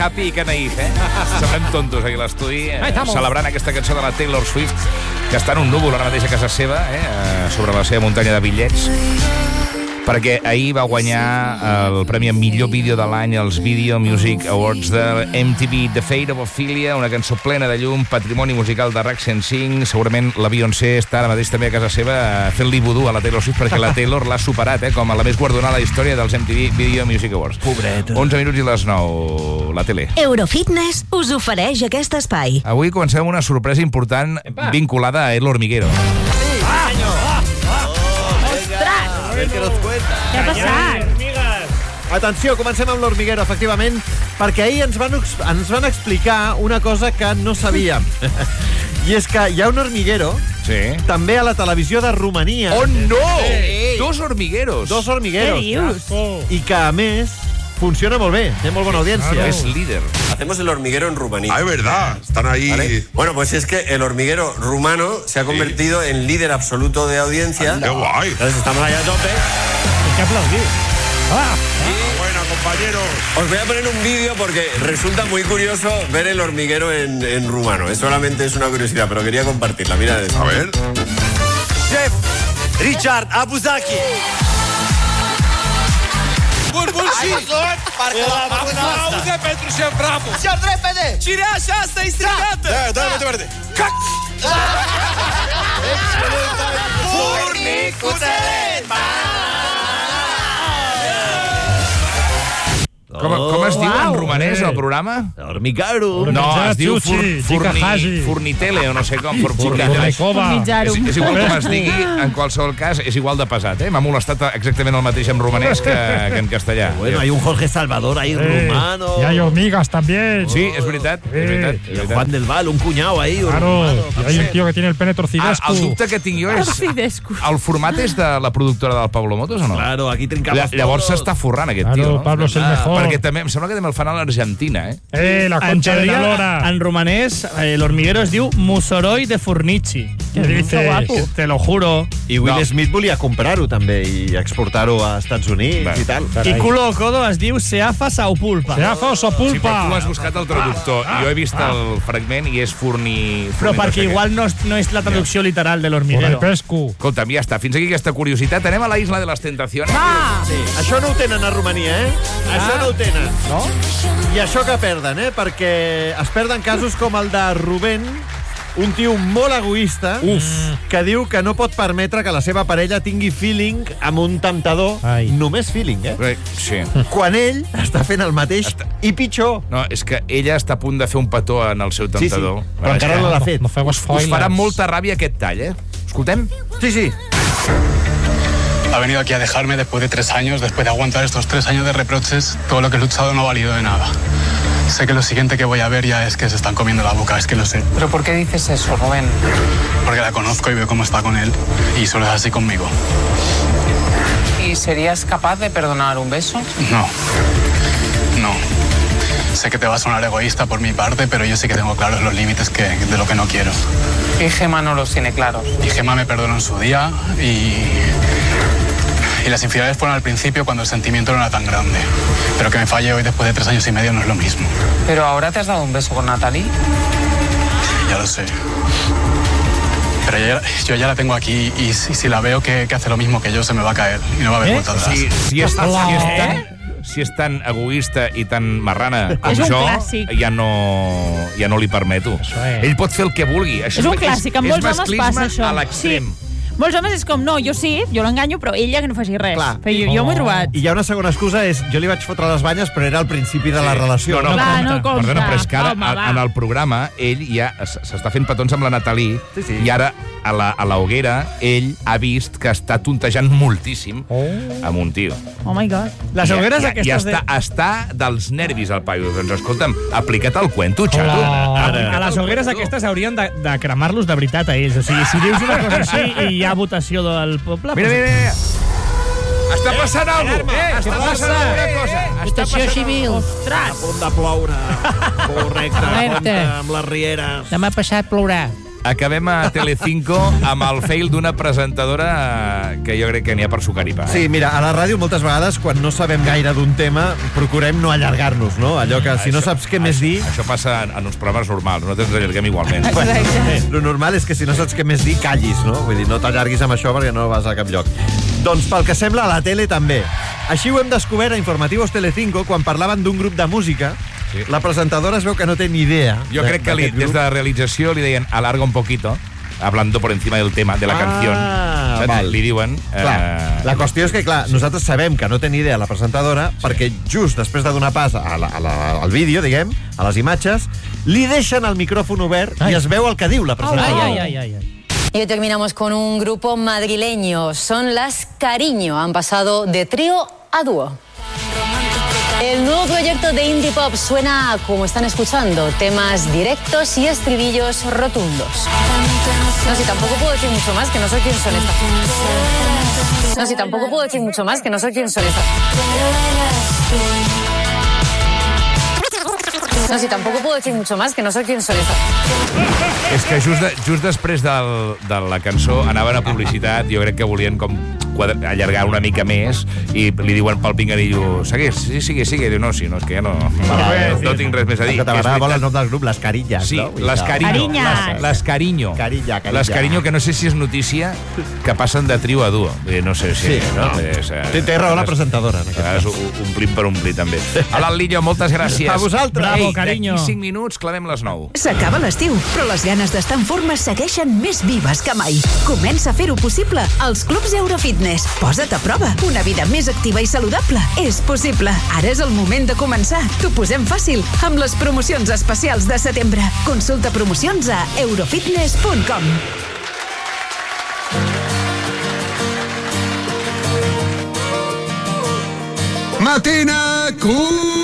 Happy i que naïf, Semblem tontos aquí a l'estudi, celebrant aquesta cançó de la Taylor Swift, que està en un núvol ara mateix a casa seva, sobre la seva muntanya de bitllets, perquè ahir va guanyar el premi a millor vídeo de l'any als Video Music Awards de MTV, The Fate of Ophelia, una cançó plena de llum, patrimoni musical de RAC 105. Segurament la Beyoncé està ara mateix també a casa seva fent-li vudú a la Taylor Swift, perquè la Taylor l'ha superat com a la més guardonada a la història dels MTV Video Music Awards. Pobreta. 11 minuts i les 9, la tele. Eurofitness us ofereix aquest espai. Avui comencem una sorpresa important vinculada a El Hormiguero. A ver què nos cuenta. Què ha passat? Atenció, comencem amb l'Hormiguero, efectivament, perquè ahir ens van explicar una cosa que no sabíem. I és que hi ha un hormiguero també a la televisió de Romania. Oh, no! Dos hormigueros. Dos hormigueros. Què dius? I que, a més, funciona molt bé, té molt bona audiència. Es líder. Hacemos el hormiguero en Rumanía. Ah, es verdad, están ahí. ¿Vale? Bueno, pues es que el hormiguero rumano se ha convertido en líder absoluto de audiencia. ¡Qué guay! Entonces estamos allá a tope. Hay que aplaudir. Bueno, compañeros. Os voy a poner un vídeo porque resulta muy curioso ver el hormiguero en rumano. Solamente es una curiosidad, pero quería compartirla. Mira esto. A ver. Chef Richard Abuzaki. Aude pentru șef, bravo! Ce-ar repede! Cireașa asta e strigată! Da, verde. Furnicuțele! Com es diu en romanès el programa? Hormiguero. No, es diu Fornitele o no sé com. Fornitzarum. És igual com es digui, en qualsevol cas, és igual de pesat, M'ha molestat exactament el mateix en romanès que en castellà. Bueno, hay un Jorge Salvador ahí, rumano. Y hay hormigas también. Sí, és veritat. Juan del Val, un cuñado ahí, Claro, rumano. y hay un tío que tiene el pene torcidesco. El dubte que tinc jo és... El format és de la productora del Pablo Motos o no? Claro, aquí trincamos todo. Llavors s'està forrant aquest tio, Claro, no? Pablo es el mejor. Perquè també, em sembla que també el fan a l'Argentina, La concha de la lora. En romanès, l'hormiguero es diu Musoroi de Fornici. ¿Qué dices? Te lo juro. I Will Smith volia comprar-ho també i exportar-ho a Estats Units i tal. I culo o codo es diu Seafa Saupulpa. Seafa o Sí, però sopulpa. tu has buscat el traductor. Jo he vist el fragment i és Però perquè igual no és la traducció literal de Por el l'hormiguero. pescu. Escolta'm, ja està. Fins aquí aquesta curiositat. Anem a la Isla de les Tentacions. Sí, això no ho tenen a Romania, Això no ho tenen. No? I això que perden, Perquè es perden casos com el de Rubén, un tio molt egoista que diu que no pot permetre que la seva parella tingui feeling amb un temptador. Només feeling, Sí. Quan ell està fent el mateix i pitjor. No, és que ella està a punt de fer un petó en el seu temptador. Sí, però encara no l'ha fet. No feu Us spoilers. farà molta ràbia aquest tall, Escoltem? Sí. Ha venido aquí a dejarme después de 3 años, después de aguantar estos 3 años de reproches. Todo lo que he luchado no ha valido de nada. Sé que lo siguiente que voy a ver ya es que se están comiendo la boca, es que lo sé. ¿Pero por qué dices eso, Rubén? Porque la conozco y veo cómo está con él. Y solo es así conmigo. ¿Y serías capaz de perdonar un beso? No. Sé que te va a sonar egoísta por mi parte, pero yo sí que tengo claros los límites de lo que no quiero. Y Gemma no los tiene claros. Y Gemma me perdonó en su día y las infidelidades fueron al principio cuando el sentimiento no era tan grande. Pero que me falle hoy después de 3 años y medio no es lo mismo. ¿Pero ahora te has dado un beso con Natalie? Ya lo sé. Pero yo ya la tengo aquí y si la veo que hace lo mismo que yo, se me va a caer y no va a haber vuelta atrás. Si és tan egoista i tan marrana com És un jo, clàssic. ja no li permeto. és. Ell pot fer el que vulgui. Això És un clàssic, amb molts homes passa això. A l'extrem. Molts homes és com, no, jo sí, jo l'enganyo, però ella que no faci res. Clar. Però jo m'ho he trobat. I hi ha una segona excusa, és jo li vaig fotre les banyes, però era al principi de la relació. No, Clar, no compta. Perdona, però és que ara, Home, va. en el programa, ell ja s'està fent petons amb la Natalie, Sí. i ara, a la hoguera, ell ha vist que està tontejant moltíssim amb un tio. Oh my God. Les hogueres aquestes I està dels nervis, el paio. Doncs, escolta'm, aplica't el cuento, xato. A les hogueres aquestes haurien de cremar-los de veritat a ells. O sigui, si dius una cosa així i hi ha votació del poble... Mira. Està passant alguna cosa. Està passant alguna cosa. Protecció civil. A punt de ploure. Correcte, compte amb les rieres. Demà passat plourà. Acabem a Telecinco amb el fail d'una presentadora que jo crec que n'hi ha per sucar i pa. Sí, mira, a la ràdio moltes vegades, quan no sabem gaire d'un tema, procurem no allargar-nos, no? Allò que si no saps què més dir... Això passa en uns programes normals, nosaltres ens allarguem igualment. Lo normal és que si no saps què més dir, callis, no? Vull dir, no t'allarguis amb això perquè no vas a cap lloc. Doncs pel que sembla, a la tele també. Així ho hem descobert a Informativos Telecinco quan parlaven d'un grup de música. Sí. La presentadora es veu que no té ni idea. Jo crec que des de la realització li deien alarga un poquito, hablando por encima del tema, de la canción. Val. Li diuen... La qüestió és que, clar, nosaltres sabem que no té ni idea la presentadora perquè just després de donar pas al vídeo, diguem, a les imatges, li deixen el micròfon obert i es veu el que diu la presentadora. Y hoy terminamos con un grupo madrileño. Son Las Cariño. Han pasado de trío a dúo. El nuevo proyecto de indie pop suena, como están escuchando, temas directos y estribillos rotundos. No, si tampoco puedo decir mucho más, que no sé quién son estas. No, si tampoco puedo decir mucho más, que no sé quién son estas. No, si tampoco puedo decir mucho más, que no sé quién son estas. És que just després de la cançó anaven a publicitat, jo crec que volien com allargar una mica més i li diuen pel pinganillo, segueix, sigue. Diu, no, sí, no, és que ja no tinc res més a dir. Que t'agrada molt el nom del grup, Les Carillas, sí, no? Les Cariño. Les Cariño. Les Cariño, que no sé si és notícia que passen de trio a duo. No sé si... Té raó la presentadora. Omplim per omplir, també. Alan Lillo, moltes gràcies. A vosaltres. Bravo, carinyo. D'aquí 5 minuts clavem les 9. S'acaba l'estiu, però les ganes d'estar en forma segueixen més vives que mai. Comença a fer-ho possible als clubs Eurofitness. Posa't a prova. Una vida més activa i saludable és possible. Ara és el moment de començar. T'ho posem fàcil amb les promocions especials de setembre. Consulta promocions a eurofitness.com. Mattina Cool!